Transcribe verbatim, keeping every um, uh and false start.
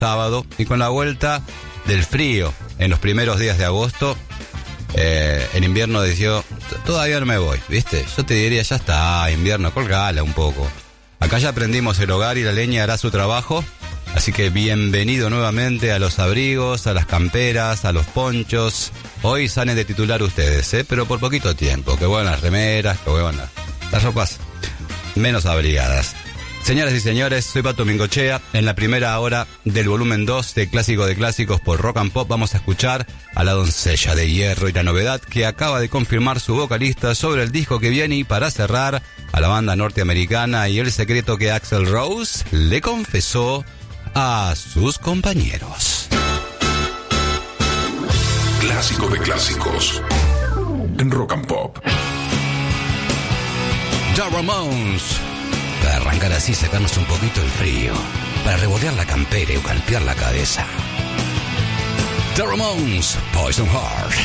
sábado, y con la vuelta del frío en los primeros días de agosto, eh, en invierno decidió, todavía no me voy, ¿viste? Yo te diría, ya está, invierno, colgala un poco. Acá ya aprendimos el hogar y la leña hará su trabajo, así que bienvenido nuevamente a los abrigos, a las camperas, a los ponchos. Hoy salen de titular ustedes, ¿eh? Pero por poquito tiempo, que vuelvan las remeras, que vuelvan las, las ropas menos abrigadas. Señoras y señores, soy Pato Mingochea. En la primera hora del volumen dos de Clásico de Clásicos por Rock and Pop vamos a escuchar a la doncella de hierro y la novedad que acaba de confirmar su vocalista sobre el disco que viene, y para cerrar a la banda norteamericana y el secreto que Axl Rose le confesó a sus compañeros. Clásico de Clásicos en Rock and Pop. The Ramones. Para arrancar así, sacarnos un poquito el frío, para revoltear la campera y calpear la cabeza. The Ramones, Poison Heart.